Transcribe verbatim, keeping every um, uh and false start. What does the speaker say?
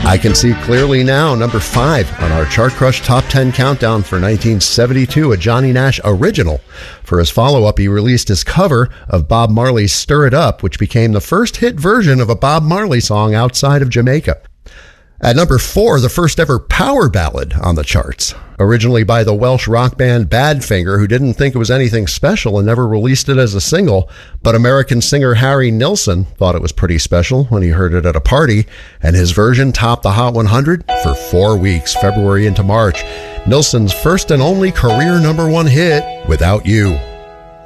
I Can See Clearly Now, number five on our Chart Crush Top ten Countdown for nineteen seventy-two, a Johnny Nash original. For his follow-up, he released his cover of Bob Marley's Stir It Up, which became the first hit version of a Bob Marley song outside of Jamaica. At number four, the first ever power ballad on the charts. Originally by the Welsh rock band Badfinger, who didn't think it was anything special and never released it as a single, but American singer Harry Nilsson thought it was pretty special when he heard it at a party, and his version topped the Hot one hundred for four weeks, February into March. Nilsson's first and only career number one hit, Without You.